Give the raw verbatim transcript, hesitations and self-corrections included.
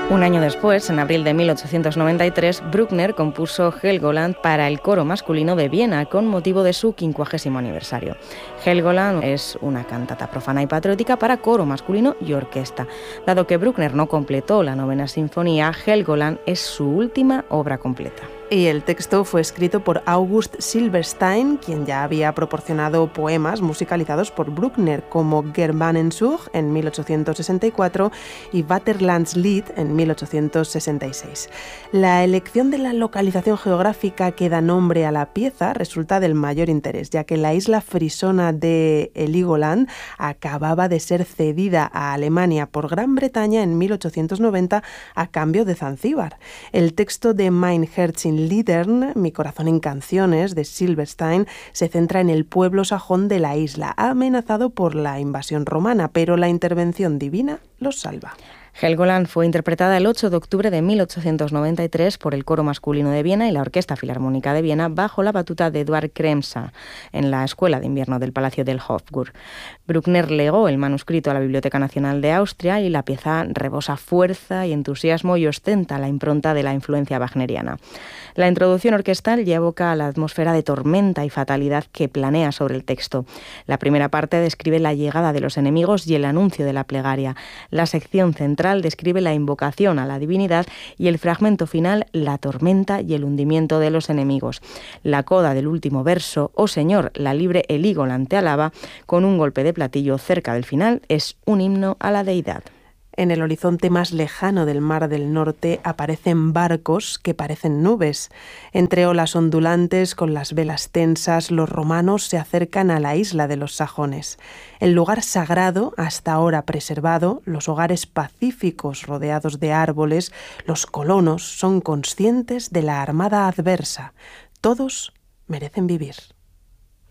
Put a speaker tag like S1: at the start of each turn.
S1: Un año después, en abril de mil ochocientos noventa y tres, Bruckner compuso Helgoland para el coro masculino de Viena con motivo de su quincuagésimo aniversario. Helgoland es una cantata profana y patriótica para coro masculino y orquesta. Dado que Bruckner no completó la novena sinfonía, Helgoland es su última obra completa.
S2: Y el texto fue escrito por August Silberstein, quien ya había proporcionado poemas musicalizados por Bruckner, como Germanenzug en mil ochocientos sesenta y cuatro y Vaterlandslied en mil ochocientos sesenta y seis. La elección de la localización geográfica que da nombre a la pieza resulta del mayor interés, ya que la isla frisona de Heligoland acababa de ser cedida a Alemania por Gran Bretaña en mil ochocientos noventa a cambio de Zanzíbar. El texto de Mein Herz in Liedern, Mi corazón en canciones, de Silberstein, se centra en el pueblo sajón de la isla, amenazado por la invasión romana, pero la intervención divina los salva.
S1: Helgoland fue interpretada el ocho de octubre de mil ochocientos noventa y tres por el coro masculino de Viena y la Orquesta Filarmónica de Viena bajo la batuta de Eduard Kremsa en la Escuela de Invierno del Palacio del Hofburg. Bruckner legó el manuscrito a la Biblioteca Nacional de Austria y la pieza rebosa fuerza y entusiasmo y ostenta la impronta de la influencia wagneriana. La introducción orquestal ya evoca la atmósfera de tormenta y fatalidad que planea sobre el texto. La primera parte describe la llegada de los enemigos y el anuncio de la plegaria. La sección central describe la invocación a la divinidad y el fragmento final, la tormenta y el hundimiento de los enemigos. La coda del último verso, oh Señor, la libre Heligoland te alaba, con un golpe de platillo cerca del final, es un himno a la deidad.
S2: En el horizonte más lejano del Mar del Norte aparecen barcos que parecen nubes. Entre olas ondulantes, con las velas tensas, los romanos se acercan a la isla de los sajones. El lugar sagrado, hasta ahora preservado, los hogares pacíficos rodeados de árboles, los colonos son conscientes de la armada adversa. Todos merecen vivir.